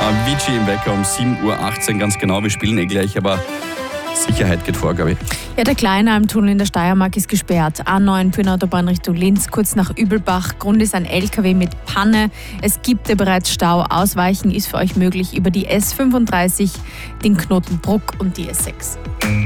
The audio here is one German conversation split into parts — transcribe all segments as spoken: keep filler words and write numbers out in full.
Avicii im Wecker um sieben Uhr achtzehn, ganz genau. Wir spielen eh gleich, aber Sicherheit geht vor, glaube ich. Ja, der Kleinalm-Tunnel in der Steiermark ist gesperrt. A neun Bühnenautobahn Richtung Linz, kurz nach Übelbach. Grund ist ein L K W mit Panne. Es gibt ja bereits Stau. Ausweichen ist für euch möglich über die S fünfunddreißig, den Knoten Bruck und die S sechs.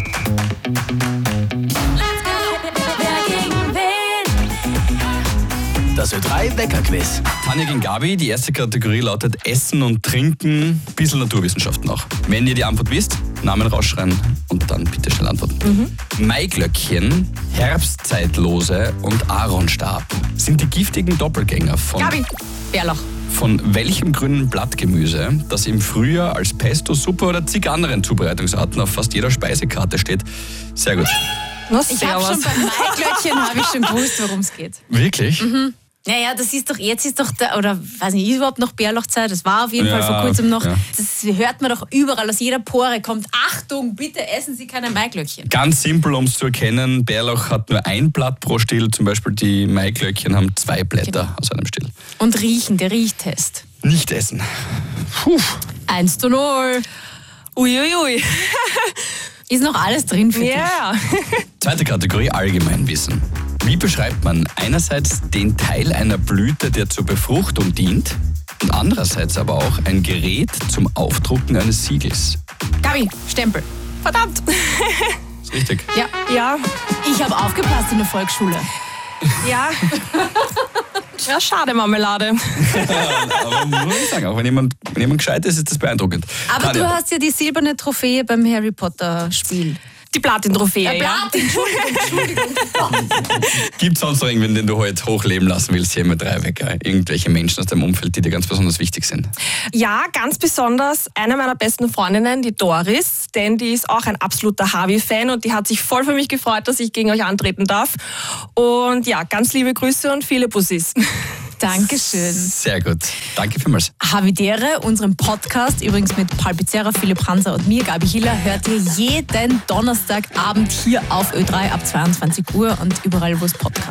Das Ö drei Wecker-Quiz. Tanja gegen Gabi, die erste Kategorie lautet Essen und Trinken, bisschen Naturwissenschaft noch. Wenn ihr die Antwort wisst, Namen rausschreien und dann bitte schnell antworten. Mhm. Maiglöckchen, Herbstzeitlose und Aaronstab sind die giftigen Doppelgänger von... Gabi, Bärlauch. Von welchem grünen Blattgemüse, das im Frühjahr als Pesto, Suppe oder zig anderen Zubereitungsarten auf fast jeder Speisekarte steht? Sehr gut. Was ich habe schon beim Maiglöckchen habe ich schon gewusst, worum es geht. Wirklich? Mhm. Naja, das ist doch, jetzt ist doch, der, oder weiß nicht, ist überhaupt noch Bärlauchzeit? Das war auf jeden ja, Fall vor kurzem noch. Ja. Das hört man doch überall, aus jeder Pore kommt, Achtung, bitte essen Sie keine Maiglöckchen. Ganz simpel, um es zu erkennen, Bärlauch hat nur ein Blatt pro Stiel, zum Beispiel die Maiglöckchen haben zwei Blätter genau. aus einem Stiel. Und riechen, der Riechtest. Nicht essen. Puh. Eins zu null. Uiuiui. Ui, ui. Ist noch alles drin für yeah. dich. Zweite Kategorie, Allgemeinwissen. Wie beschreibt man einerseits den Teil einer Blüte, der zur Befruchtung dient, und andererseits aber auch ein Gerät zum Aufdrucken eines Siegels? Gabi, Stempel. Verdammt. Ist richtig. Ja. Ja. Ich habe aufgepasst in der Volksschule. Ja. Ja, schade, Marmelade. Aber muss ich sagen, auch wenn jemand, wenn jemand gescheit ist, ist das beeindruckend. Aber Tanja. du hast ja die silberne Trophäe beim Harry Potter Spiel. Die Platin-Trophäe, Ja, ja. Platin, Entschuldigung, Entschuldigung. Gibt es sonst noch irgendwen, den du heute hochleben lassen willst hier mit drei Wecker? Irgendwelche Menschen aus deinem Umfeld, die dir ganz besonders wichtig sind? Ja, ganz besonders eine meiner besten Freundinnen, die Doris, denn die ist auch ein absoluter Harvey-Fan und die hat sich voll für mich gefreut, dass ich gegen euch antreten darf. Und ja, ganz liebe Grüße und viele Bussis. Dankeschön. Sehr gut. Danke vielmals. Havidere, unseren Podcast, übrigens mit Paul Pizzerra, Philipp Hanser und mir, Gabi Hiller, hört ihr jeden Donnerstagabend hier auf Ö drei ab zweiundzwanzig Uhr und überall, wo es Podcasts